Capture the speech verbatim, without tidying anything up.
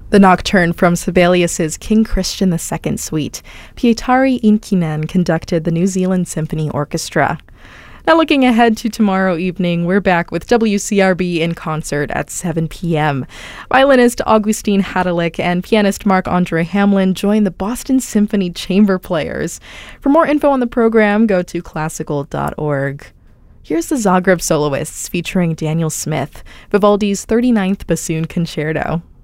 The Nocturne from Sibelius's King Christian the Second Suite. Pietari Inkinen conducted the New Zealand Symphony Orchestra. Now looking ahead to tomorrow evening, we're back with W C R B in concert at seven p.m. Violinist Augustine Hadalick and pianist Marc-Andre Hamlin join the Boston Symphony Chamber Players. For more info on the program, go to classical dot org. Here's the Zagreb Soloists featuring Daniel Smith, Vivaldi's thirty-ninth Bassoon Concerto.